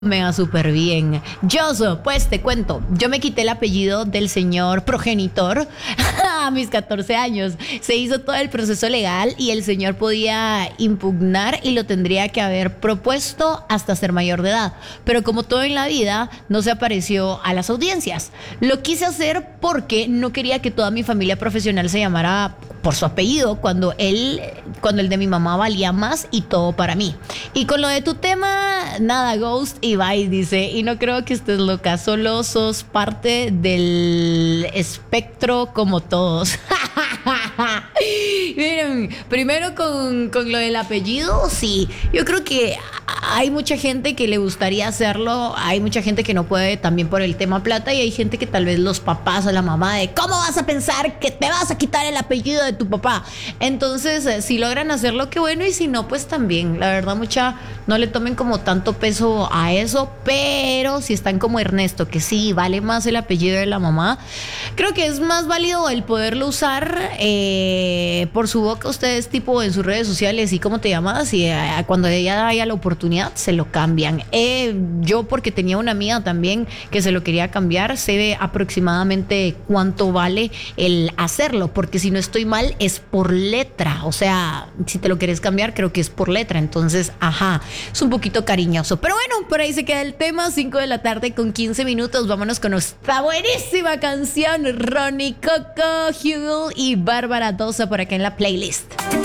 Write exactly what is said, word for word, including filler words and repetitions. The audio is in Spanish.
Mega súper bien. Yo, pues te cuento, yo me quité el apellido del señor progenitor a mis catorce años. Se hizo todo el proceso legal y el señor podía impugnar y lo tendría que haber propuesto hasta ser mayor de edad. Pero como todo en la vida, no se apareció a las audiencias. Lo quise hacer porque no quería que toda mi familia profesional se llamara por su apellido, cuando él, cuando el de mi mamá valía más y todo para mí. Y con lo de tu tema, nada, Ghost y bye, dice. Y no creo que estés loca, solo sos parte del espectro como todos. Miren, primero con, con lo del apellido, sí. Yo creo que hay mucha gente que le gustaría hacerlo, hay mucha gente que no puede también por el tema plata, y hay gente que tal vez los papás o la mamá de ¿cómo vas a pensar que te vas a quitar el apellido de tu papá? Entonces, eh, si logran hacerlo, qué bueno, y si no, pues también. La verdad, mucha, no le tomen como tanto peso a eso, pero si están como Ernesto, que sí, vale más el apellido de la mamá, creo que es más válido el poderlo usar eh, por su boca ustedes, tipo en sus redes sociales, y cómo te llamas, y eh, cuando ella haya la oportunidad se lo cambian. Eh, yo, porque tenía una amiga también que se lo quería cambiar, sé aproximadamente cuánto vale el hacerlo, porque si no estoy mal es por letra, o sea, si te lo quieres cambiar creo que es por letra, entonces, ajá, es un poquito cariñoso. Pero bueno, por ahí se queda el tema. Cinco de la tarde con quince minutos, vámonos con esta buenísima canción, Ronnie Coco, Hugo y Bárbara Dosa por acá en la playlist.